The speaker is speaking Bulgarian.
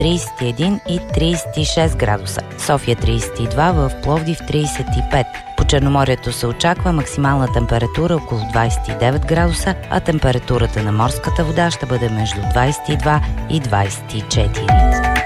31 и 36 градуса. София 32, в Пловдив 35. По Черноморието се очаква максимална температура около 29 градуса, а температурата на морската вода ще бъде между 22 и 24.